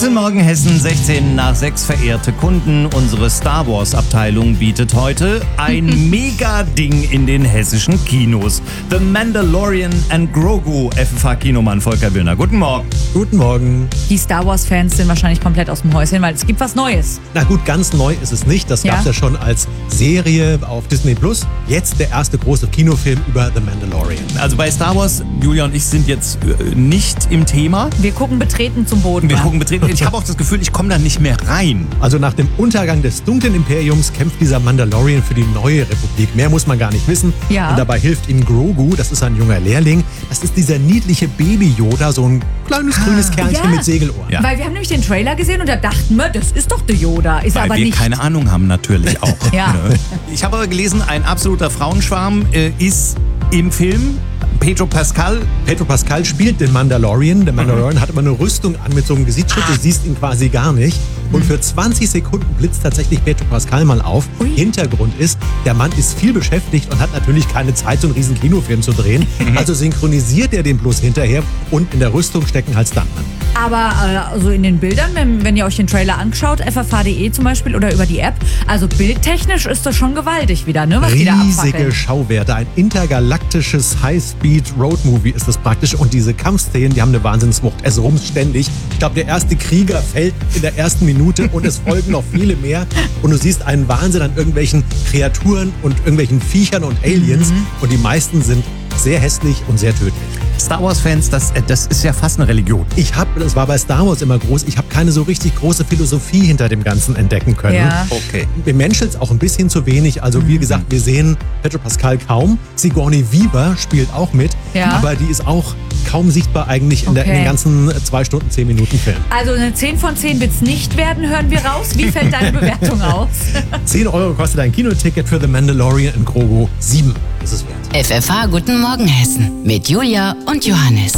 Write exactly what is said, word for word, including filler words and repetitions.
Guten Morgen Hessen, sechzehn nach sechs, verehrte Kunden. Unsere Star Wars Abteilung bietet heute ein Mega-Ding in den hessischen Kinos. The Mandalorian and Grogu, F F H-Kinomann Volker Willner. Guten Morgen. Guten Morgen. Die Star Wars-Fans sind wahrscheinlich komplett aus dem Häuschen, weil es gibt was Neues. Na gut, ganz neu ist es nicht. Das Ja. gab es ja schon als Serie auf Disney Plus. Jetzt der erste große Kinofilm über The Mandalorian. Also bei Star Wars, Julia und ich sind jetzt äh, nicht im Thema. Wir gucken betreten zum Boden. Wir gucken betreten. Ich habe auch das Gefühl, ich komme da nicht mehr rein. Also nach dem Untergang des dunklen Imperiums kämpft dieser Mandalorian für die neue Republik. Mehr muss man gar nicht wissen. Ja. Und dabei hilft ihm Grogu, das ist ein junger Lehrling. Das ist dieser niedliche Baby-Yoda, so ein kleines grünes Kerlchen Ja. mit Segelohren. Ja. Weil wir haben nämlich den Trailer gesehen und da dachten wir, das ist doch der Yoda. Ist Weil aber wir nicht. keine Ahnung haben, natürlich auch. Ja. Ne? Ich habe aber gelesen, ein absoluter Frauenschwarm äh, ist im Film Pedro Pascal. Pedro Pascal spielt den Mandalorian. Der Mandalorian Mhm. hat immer eine Rüstung an mit so einem Gesichtsschutz. Ah. Du siehst ihn quasi gar nicht. Und für zwanzig Sekunden blitzt tatsächlich Pedro Pascal mal auf. Ui. Hintergrund ist, der Mann ist viel beschäftigt und hat natürlich keine Zeit, so einen riesen Kinofilm zu drehen. Also synchronisiert er den bloß hinterher und in der Rüstung stecken halt Stuntmen. Aber äh, also in den Bildern, wenn, wenn ihr euch den Trailer anschaut, f f h punkt d e zum Beispiel oder über die App, also bildtechnisch ist das schon gewaltig wieder, ne? Was die da Riesige abfackeln. Schauwerte, ein intergalaktisches High-Speed-Road-Movie ist das praktisch. Und diese Kampfszenen, die haben eine Wahnsinnswucht. Es rumst ständig. Ich glaube, der erste Krieger fällt in der ersten Minute und es folgen noch viele mehr. Und du siehst einen Wahnsinn an irgendwelchen Kreaturen und irgendwelchen Viechern und Aliens. Mhm. Und die meisten sind sehr hässlich und sehr tödlich. Star Wars-Fans, das, äh, das ist ja fast eine Religion. Ich habe, das war bei Star Wars immer groß, ich habe keine so richtig große Philosophie hinter dem Ganzen entdecken können. Ja. Okay. Mir menschelt es auch ein bisschen zu wenig. Also wie gesagt, wir sehen Pedro Pascal kaum. Sigourney Weaver spielt auch mit, Ja. aber die ist auch kaum sichtbar eigentlich in, der, in Okay. den ganzen zwei Stunden, zehn Minuten Film. Also eine zehn von zehn wird es nicht werden, hören wir raus. Wie fällt deine Bewertung aus? zehn Euro kostet ein Kinoticket für The Mandalorian in Grogu. sieben ist es wert. F F H Guten Morgen Hessen mit Julia und Johannes.